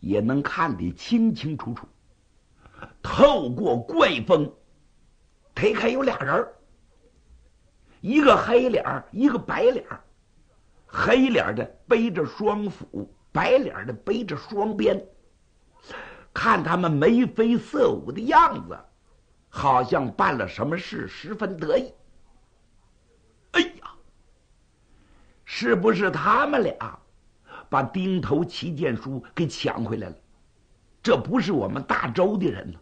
也能看得清清楚楚。透过怪风，推开有俩人，一个黑脸，一个白脸。黑脸的背着双斧，白脸的背着双鞭。看他们眉飞色舞的样子，好像办了什么事，十分得意。哎呀，是不是他们俩把钉头旗剑书给抢回来了？这不是我们大周的人了。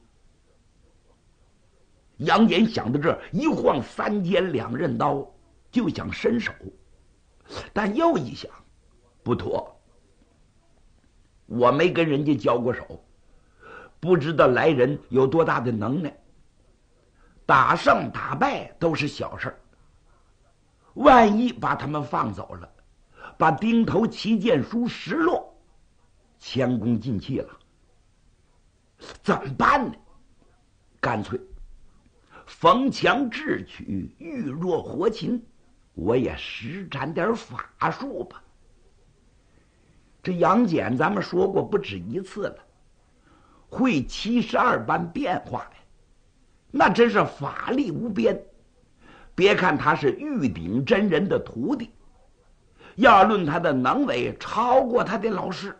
杨戬想到这儿，一晃三尖两刃刀，就想伸手，但又一想，不妥，我没跟人家交过手，不知道来人有多大的能耐，打胜打败都是小事，万一把他们放走了，把钉头旗剑书失落，前功尽弃了，怎么办呢？干脆逢强智取，遇弱活擒，我也施展点法术吧。这杨戬咱们说过不止一次了，会72般变化呀，那真是法力无边。别看他是玉鼎真人的徒弟，要论他的能为，超过他的老师。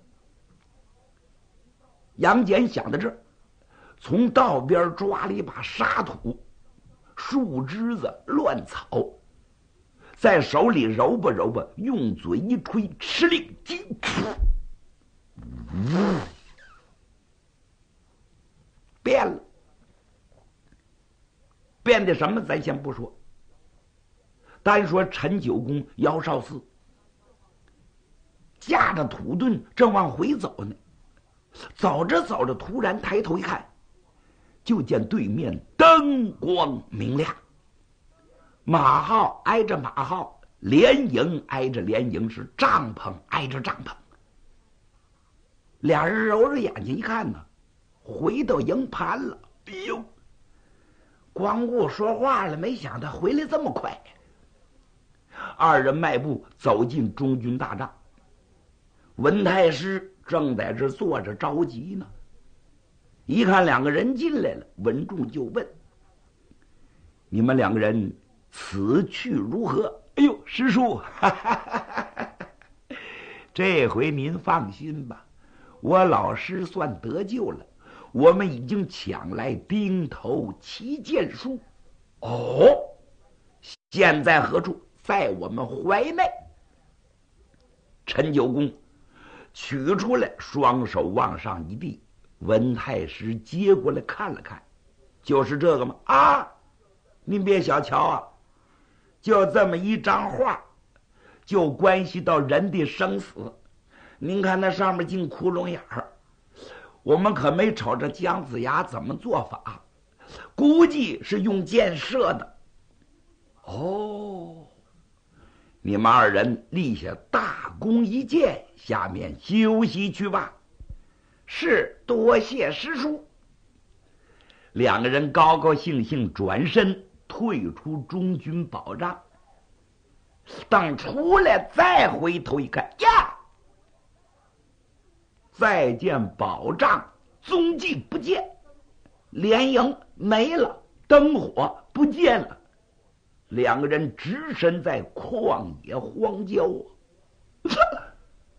杨戬想到这儿，从道边抓了一把沙土、树枝子、乱草，在手里揉吧揉吧，用嘴一吹，吃令金，变了。变的什么咱先不说，单说陈九公姚少嗣驾着土遁正往回走呢，走着走着，突然抬头一看，就见对面灯光明亮，马号挨着马号，连营挨着连营，是帐篷挨着帐篷。俩人揉着眼睛一看呢，回到营盘了。哎呦，光顾说话了，没想到回来这么快。二人迈步走进中军大帐，文太师正在这坐着着急呢。一看两个人进来了，文仲就问：“你们两个人此去如何？”哎呦，师叔，哈哈哈哈，这回您放心吧，我老师算得救了。我们已经抢来钉头旗剑书。哦，现在何处？在我们怀内。陈九公取出来，双手往上一递，文太师接过来看了看，就是这个吗？啊，您别小瞧啊，就这么一张画，就关系到人的生死。您看那上面进窟窿眼儿，我们可没瞅着姜子牙怎么做法，估计是用箭射的。哦，你们二人立下大功一件，下面休息去吧。是，多谢师叔。两个人高高兴兴转身退出中军保障，等出来再回头一看呀，再见保障踪迹不见，连营没了，灯火不见了，两个人只身在旷野荒郊啊！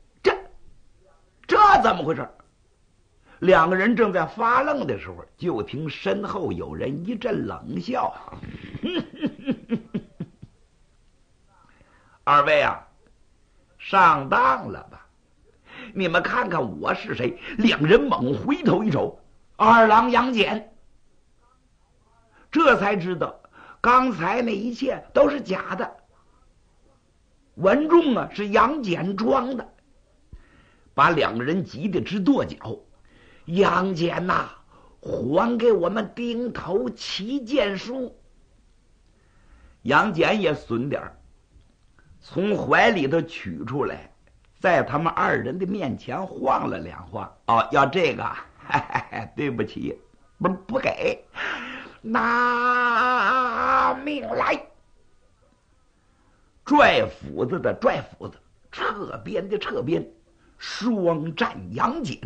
这怎么回事？两个人正在发愣的时候，就听身后有人一阵冷笑：“二位啊，上当了吧？你们看看我是谁？”两人猛回头一瞅，二郎杨戬。这才知道刚才那一切都是假的，文仲啊是杨戬装的，把两个人急得直跺脚。杨戬呐，还给我们钉头旗剑书。杨戬也损点儿，从怀里头取出来，在他们二人的面前晃了两晃。哦，要这个？对不起，不给，拿命来！拽斧子的拽斧子，撤鞭的撤鞭，双战杨戬。